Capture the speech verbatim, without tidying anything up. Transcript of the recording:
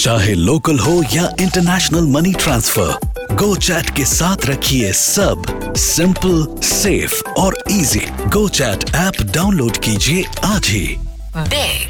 चाहे लोकल हो या इंटरनेशनल मनी ट्रांसफर, GoChat के साथ रखिए सब सिंपल, सेफ और इजी। GoChat ऐप डाउनलोड कीजिए आज ही। Big